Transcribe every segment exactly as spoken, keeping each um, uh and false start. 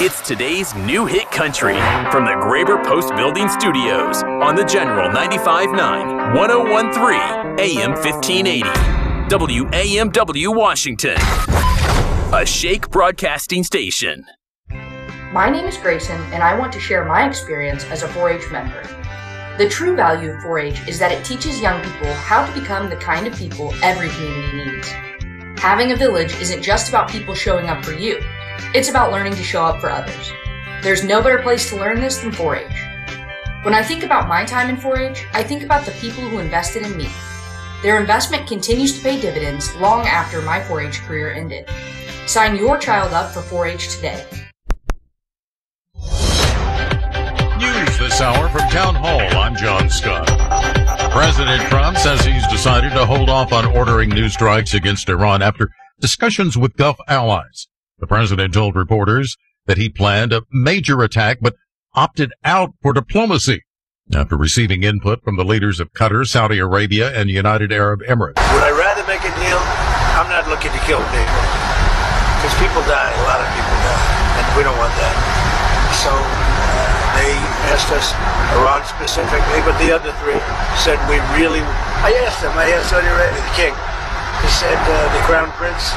It's today's new hit country from the Graber Post Building Studios on the General ninety-five point nine, one oh one point three, A M fifteen eighty, W A M W Washington, a Shake Broadcasting station. My name is Grayson, and I want to share my experience as a four H member. The true value of four H is that it teaches young people how to become the kind of people every community needs. Having a village isn't just about people showing up for you. It's about learning to show up for others. There's no better place to learn this than four H. When I think about my time in four H, I think about the people who invested in me. Their investment continues to pay dividends long after my four H career ended. Sign your child up for four H today. News this hour from Town Hall. I'm John Scott. President Trump says he's decided to hold off on ordering new strikes against Iran after discussions with Gulf allies. The president told reporters that he planned a major attack but opted out for diplomacy after receiving input from the leaders of Qatar, Saudi Arabia, and United Arab Emirates. Would I rather make a deal? I'm not looking to kill people. Because people die, a lot of people die, and we don't want that. So uh, they asked us, Iran specifically, but the other three said we really, I asked them, I asked Saudi Arabia, the king, he said, uh, the crown prince,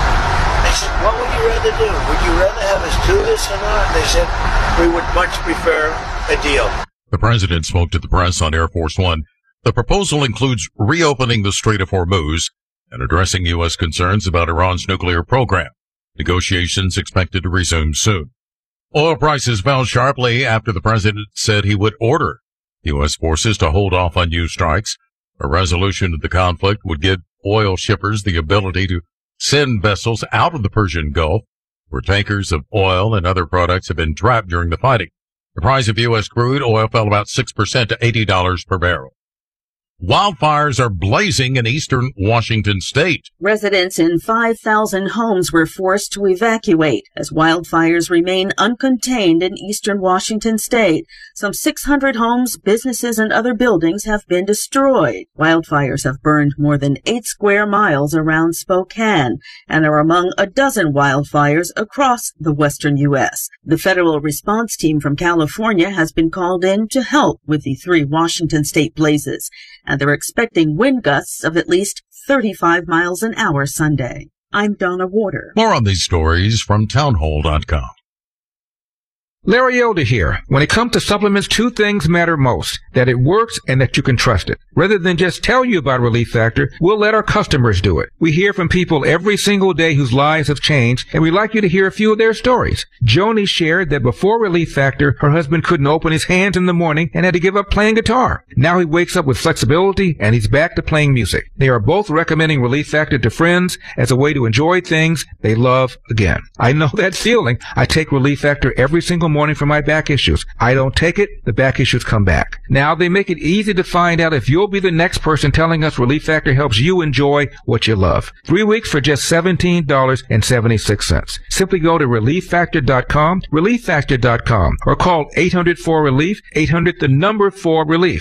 I said, what would you rather do? Would you rather have us do this or not? They said, we would much prefer a deal. The president spoke to the press on Air Force One. The proposal includes reopening the Strait of Hormuz and addressing U S concerns about Iran's nuclear program. Negotiations expected to resume soon. Oil prices fell sharply after the president said he would order U S forces to hold off on new strikes. A resolution of the conflict would give oil shippers the ability to send vessels out of the Persian Gulf, where tankers of oil and other products have been trapped during the fighting. The price of U S crude oil fell about six percent to eighty dollars per barrel. Wildfires are blazing in eastern Washington state. Residents in five thousand homes were forced to evacuate as wildfires remain uncontained in eastern Washington state. Some six hundred homes, businesses, and other buildings have been destroyed. Wildfires have burned more than eight square miles around Spokane and are among a dozen wildfires across the western U S. The federal response team from California has been called in to help with the three Washington state blazes, and they're expecting wind gusts of at least thirty-five miles an hour Sunday. I'm Donna Warder. More on these stories from townhall dot com. Larry Elder here. When it comes to supplements, two things matter most: that it works and that you can trust it. Rather than just tell you about Relief Factor, we'll let our customers do it. We hear from people every single day whose lives have changed, and we'd like you to hear a few of their stories. Joni shared that before Relief Factor, her husband couldn't open his hands in the morning and had to give up playing guitar. Now he wakes up with flexibility and he's back to playing music. They are both recommending Relief Factor to friends as a way to enjoy things they love again. I know that feeling. I take Relief Factor every single morning for my back issues. I don't take it, the back issues come back. Now they make it easy to find out if you'll be the next person telling us Relief Factor helps you enjoy what you love. Three weeks for just seventeen dollars and seventy-six cents. Simply go to relief factor dot com, relief factor dot com, or call eight hundred four relief, eight hundred the number four relief.